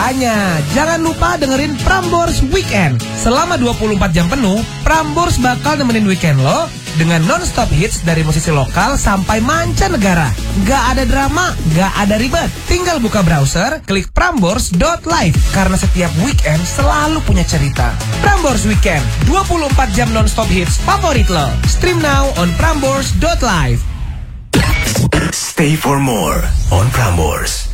Makanya, jangan lupa dengerin Prambors Weekend. Selama 24 jam penuh, Prambors bakal nemenin weekend lo dengan non-stop hits dari musisi lokal sampai mancanegara. Gak ada drama, gak ada ribet. Tinggal buka browser, klik prambors.live. Karena setiap weekend selalu punya cerita. Prambors Weekend, 24 jam non-stop hits favorit lo. Stream now on prambors.live. Stay for more on Prambors.